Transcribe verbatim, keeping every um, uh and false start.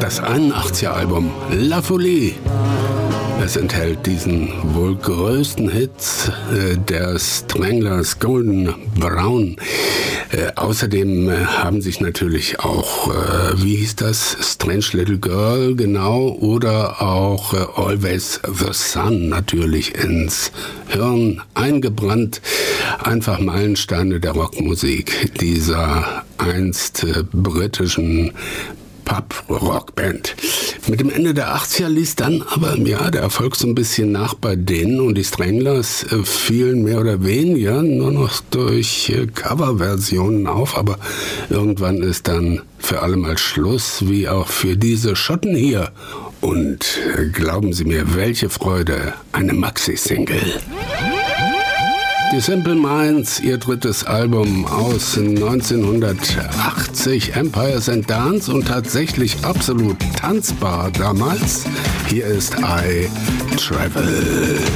Das einundachtziger-Album La Folie. Es enthält diesen wohl größten Hit äh, der Stranglers, Golden Brown. Äh, außerdem äh, haben sich natürlich auch, äh, wie hieß das, Strange Little Girl, genau, oder auch äh, Always the Sun natürlich ins Hirn eingebrannt. Einfach Meilensteine der Rockmusik dieser einst äh, britischen Pub-Rockband. Mit dem Ende der achtziger ließ dann aber ja der Erfolg so ein bisschen nach bei denen und die Stranglers äh, fielen mehr oder weniger nur noch durch äh, Coverversionen auf, aber irgendwann ist dann für alle mal Schluss, wie auch für diese Schotten hier. Und äh, glauben Sie mir, welche Freude, eine Maxi-Single. Die Simple Minds, ihr drittes Album aus neunzehnhundertachtzig, Empires and Dance, und tatsächlich absolut tanzbar damals. Hier ist I Travel.